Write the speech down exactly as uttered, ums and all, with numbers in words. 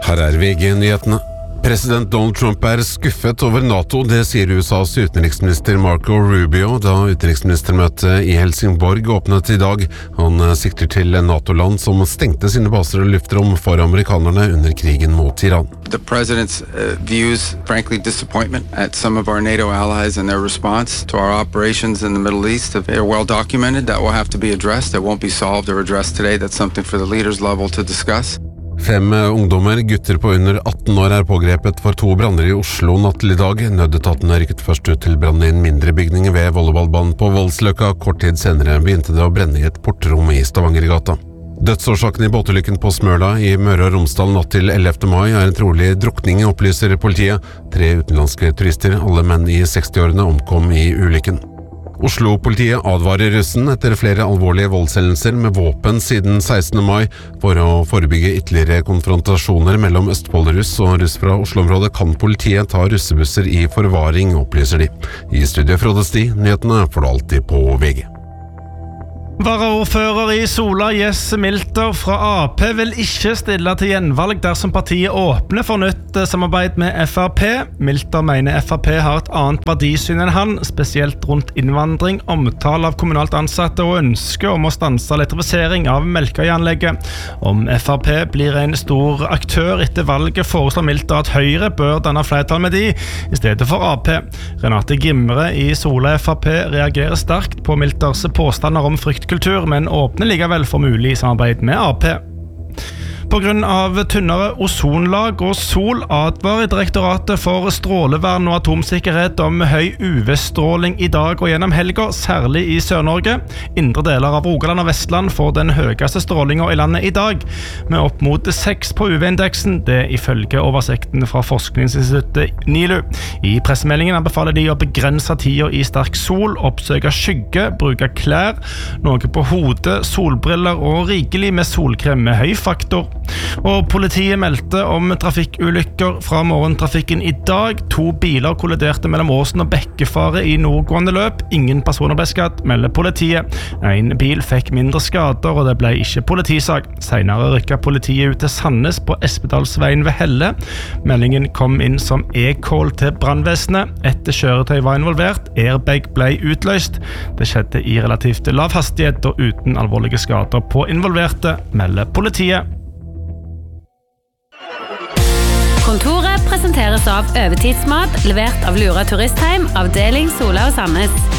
Her er V G-nyhetene. President Donald Trump er skuffet over NATO, det sier U S A's utenriksminister Marco Rubio da utenriksministermøtet i Helsingborg åpnet i dag. Han sikter til NATO-land som stengte sine baser og luftrom for amerikanerne under krigen mot Iran. The president's uh, views, frankly, disappointment at some of our NATO allies and their response to our operations in the Middle East. They are well documented. That will have to be addressed. That won't be solved or addressed today. That's something for the leaders level to discuss. Fem ungdommer, gutter på under atten år, er pågrepet for to branner i Oslo natt til i dag. Nødetaten rykket først ut til brann i en mindre bygning ved volleyballbanen på Voldsløkka. Kort tid senere begynte det å brenne i et portrom i Stavangergata. Dødsårsaken i båtulykken på Smøla i Møre og Romsdal natt til ellevte mai er en trolig drukning, opplyser politiet. Tre utenlandske turister, alle menn i sekstiårene, omkom i ulykken. Oslo-politiet advarer russen etter flere alvorlige voldshendelser med våpen siden sekstende mai. For å forebygge ytterligere konfrontasjoner mellom Østfold-russ og russ fra Oslo-området kan politiet ta russebusser i forvaring, opplyser de. I studio Frode Sti, nyhetene får du alltid på V G. Varaordfører i Sola, Jesse Milter fra A P, vil ikke stille til gjenvalg dersom partiet åpner for nytt samarbeid med F R P. Milter mener F R P har et annet verdisyn enn han, spesielt rundt innvandring, omtale av kommunalt ansatte og ønske om å stanse elektrifisering av Melkøyanlegget. Om F R P blir en stor aktør etter valget, foreslår Milter at Høyre bør danne flertall med de, i stedet for A P. Renate Gimre i Sola F R P reagerer sterkt på Milters påstander om frykt kultur, men åpner likevel for mulig samarbeid med A P. På grunn av tynnere ozonlag og sol advarer Direktoratet for strålevern og atomsikkerhet om høy U V-stråling i dag og gjennom helga, særlig i Sør-Norge. Indre deler av Rogaland og Vestland får den høyeste strålingen i landet i dag, med opp mot seks på U V-indeksen, det ifølge oversikten fra forskningsinstituttet NILU. I pressemeldingen anbefaler de å begrense tida i sterk sol, oppsøke skygge, bruke klær, noe på hodet, solbriller og rikelig med solkrem med høy faktor. Og politiet meldte om trafikkulykker fra morgentrafikken i dag. To biler kolliderte mellom Åsen og Bekkefare i nordgående løp. Ingen personer ble skadd, melder politiet. En bil fikk mindre skader, og det ble ikke politisak. Senere rykket politiet ut til Sandnes på Espedalsveien ved Helle. Meldingen kom inn som e-call til brannvesenet. Etter kjøretøy var involvert, airbag ble utløst. Det skjedde i relativt lav hastighet og uten alvorlige skader på involverte, melder politiet. Kontoret presenteres av Øvetidsmat, levert av Lura Turistheim, avdeling Sola og Sandnes.